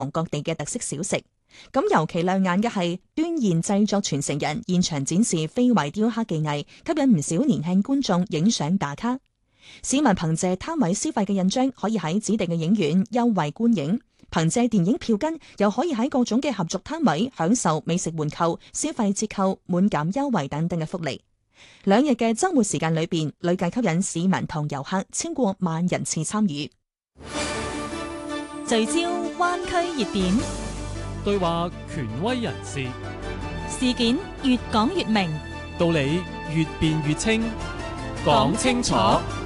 各地嘅特色小食。咁尤其亮眼嘅係端硯製作傳承人現場展示非遺雕刻技藝，吸引唔少年輕觀眾影相打卡。市民憑借攤位消費嘅印章，可以喺指定嘅影院優惠觀影；憑借電影票根，又可以喺各種嘅合作攤位享受美食換購、消費折扣、滿減優惠等等嘅福利。2日嘅週末時間裏邊，累計吸引市民同遊客超過10000人次參與。聚焦灣區熱點， 對話權威人士， 事件越講越明， 道理越辯越清，講清楚，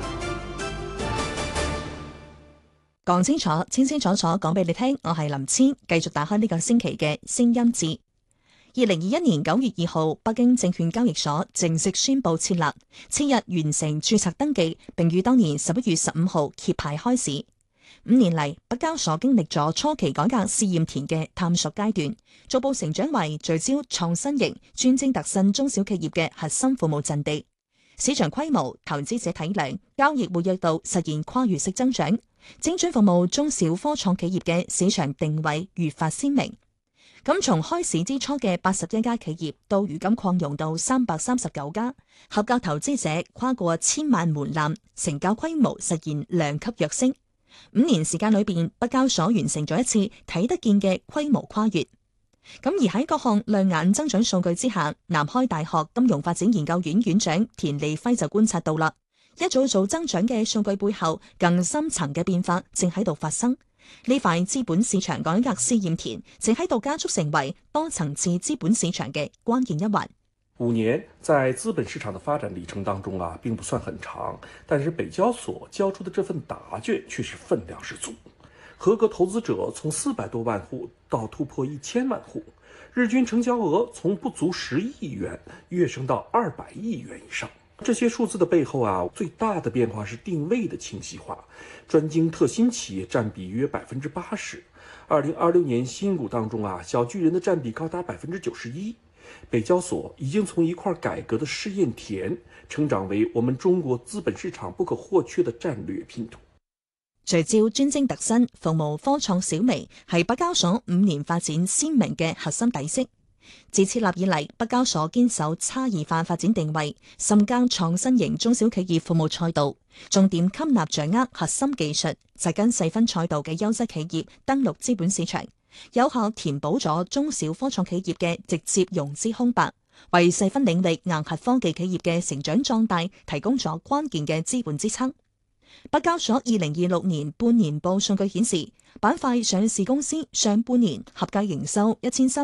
講清楚，清清楚楚講俾你聽。我係林千，繼續打開呢個星期嘅聲音誌。2021年9月2號，北京證券交易所正式宣布設立，次日完成註冊登記，並於當年11月15號揭牌開市。5年嚟，北交所經歷咗初期改革試驗田嘅探索階段，逐步成長為聚焦創新型、專精特新中小企業嘅核心服務陣地。市場規模、投資者體量、交易活躍度實現跨越式增長，精準服務中小科創企業嘅市場定位越發鮮明。咁從開市之初嘅81家企業，到如今擴容到339家，合格投資者跨過1000萬門檻，成交規模實現量級躍升。5年時間裏邊，北交所完成咗一次睇得見嘅規模跨越。咁而喺各項亮眼增長數據之下，南開大學金融發展研究院院長田利輝就觀察到啦，一組組增長嘅數據背後，更深層嘅變化正喺度發生。呢塊資本市場改革試驗田正喺度加速成為多層次資本市場嘅關鍵一環。 5年在資本市場的發展里程當中並不算很長，但是北交所交出的這份答卷卻是分量十足。合格投資者從400多萬戶到突破1000萬戶，日均成交額從不足10億元躍升到200億元以上。這些數字的背後最大的變化是定位的清晰化，專精特新企業佔比約80%。2026年新股當中小巨人的佔比高達91%。北交所已經從一塊改革的試驗田，成長為我們中國資本市場不可或缺的戰略拼圖。 聚焦專精特新，服務科創小微，係北交所5年發展鮮明嘅核心底色。自設立以嚟，北交所堅守差異化發展定位，深耕創新型中小企業服務賽道，重點吸納掌握核心技術，扎根細分賽道嘅優質企業登陸資本市場，有效填補咗中小科創企業嘅直接融資空白，為細分領域硬核科技企業嘅成長壯大提供咗關鍵嘅資本支撐。北交所2026年半年報數據顯示，板塊上市公司上半年合計營收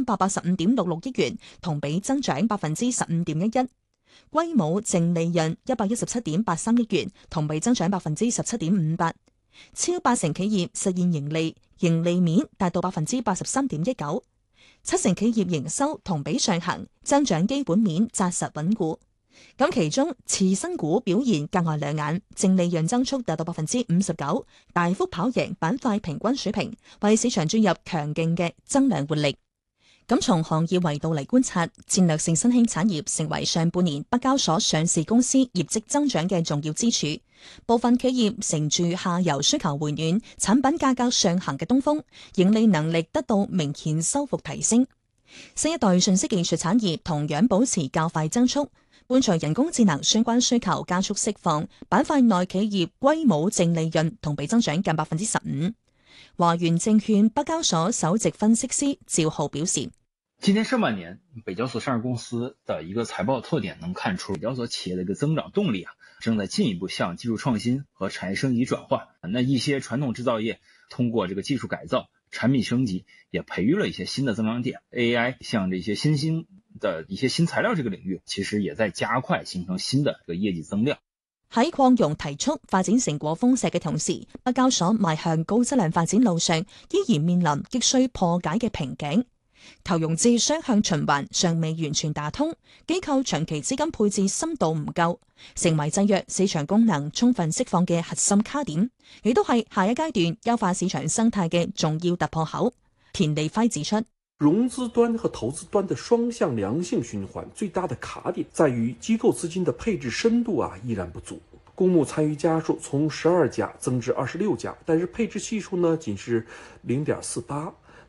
1385.66億元，同比增長15.11%，歸母淨利潤117.83億元，同比增長17.58%。超80%企業實現盈利，盈利面達到83.19%，70%企業營收同比上行，增長基本面紮實穩固。咁其中次新股表現格外亮眼，淨利潤增速達到59%，大幅跑贏板塊平均水平，為市場注入強勁嘅增量活力。咁從行業維度嚟觀察，戰略性新興產業成為上半年北交所上市公司業績增長嘅重要支柱。部分企業乘住下游需求回暖、產品價格上行嘅東風，盈利能力得到明顯收復提升。新一代信息技術產業同樣保持較快增速，伴隨人工智能相關需求加速釋放，板塊內企業歸母淨利潤同比增長近15%。華源證券北交所首席分析師趙浩表示， 今年上半年北交所上市公司的一個財報特點能看出北交所企業的一個增長動力正在進一步向技術創新和產業升級轉換。那一些傳統製造業通過這個技術改造、產品升級，也培育了一些新的增長點。AI 像這些新興的一些新材料這個領域，其實也在加快形成新的這個業績增量。 喺擴容提速、發展成果豐碩嘅同時，北交所邁向高質量發展路上，依然面臨急需破解嘅瓶頸。投融資雙向循環尚未完全打通，機構長期資金配置深度唔夠，成為制約市場功能充分釋放嘅核心卡點，亦都係下一階段優化市場生態嘅重要突破口。田利輝指出， 融資端和投資端的雙向良性循環最大的卡點在於機構資金的配置深度依然不足。公募參與家數從12家增至26家，但是配置係數呢僅是0.48。